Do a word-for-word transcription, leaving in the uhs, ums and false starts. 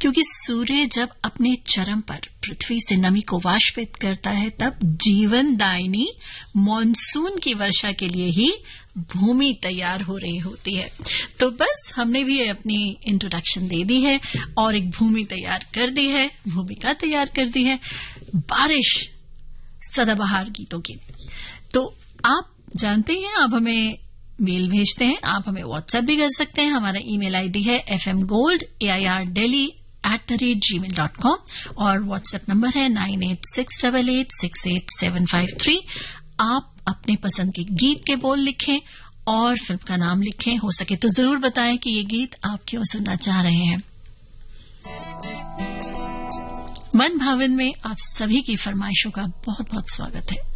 क्योंकि सूर्य जब अपने चरम पर पृथ्वी से नमी को वाष्पित करता है तब जीवनदायिनी मॉनसून की वर्षा के लिए ही भूमि तैयार हो रही होती है। तो बस हमने भी अपनी इंट्रोडक्शन दे दी है और एक भूमि तैयार कर दी है, भूमिका तैयार कर दी है बारिश सदाबहार गीतों की। तो आप जानते हैं, आप हमें मेल भेजते हैं, आप हमें व्हाट्सएप भी कर सकते हैं। हमारा ईमेल आईडी है F M gold A I R daily at the rate ji mail dot com और व्हाट्सएप नंबर है nine eight six double eight six eight seven five three. आप अपने पसंद के गीत के बोल लिखें और फिल्म का नाम लिखें। हो सके तो जरूर बताएं कि ये गीत आप क्यों सुनना चाह रहे हैं। मन भावन में आप सभी की फरमाइशों का बहुत बहुत स्वागत है।